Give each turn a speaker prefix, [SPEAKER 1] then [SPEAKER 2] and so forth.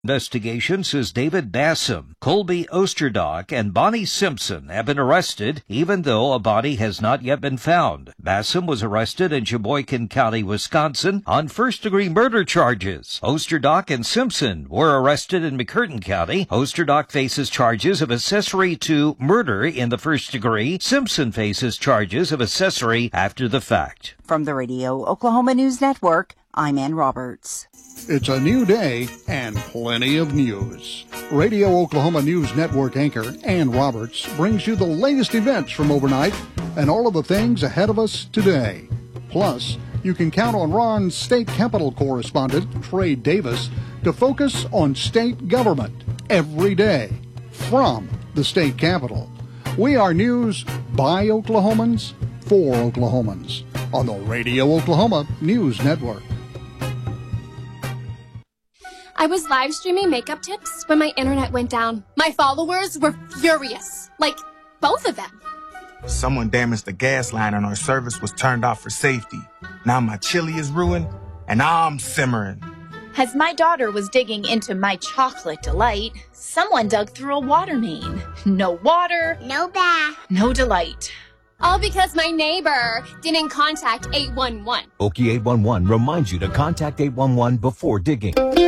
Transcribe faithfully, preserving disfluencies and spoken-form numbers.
[SPEAKER 1] Investigation says David Bassam, Colby Osterdock, and Bonnie Simpson have been arrested, even though a body has not yet been found. Bassam was arrested in Sheboygan County, Wisconsin, on first-degree murder charges. Osterdock and Simpson were arrested in McCurtain County. Osterdock faces charges of accessory to murder in the first degree. Simpson faces charges of accessory after the fact.
[SPEAKER 2] From the Radio Oklahoma News Network, I'm Ann Roberts.
[SPEAKER 3] It's a new day and plenty of news. Radio Oklahoma News Network anchor Ann Roberts brings you the latest events from overnight and all of the things ahead of us today. Plus, you can count on Ron's state capitol correspondent, Trey Davis, to focus on state government every day from the state capitol. We are news by Oklahomans for Oklahomans on the Radio Oklahoma News Network.
[SPEAKER 4] I was live streaming makeup tips when my internet went down. My followers were furious. Like, both of them.
[SPEAKER 5] Someone damaged the gas line and our service was turned off for safety. Now my chili is ruined and I'm simmering.
[SPEAKER 6] As my daughter was digging into my chocolate delight, someone dug through a water main. No water.
[SPEAKER 7] No bath.
[SPEAKER 6] No delight.
[SPEAKER 4] All because my neighbor didn't contact eight one one.
[SPEAKER 8] Okie eight one one reminds you to contact eight one one before digging.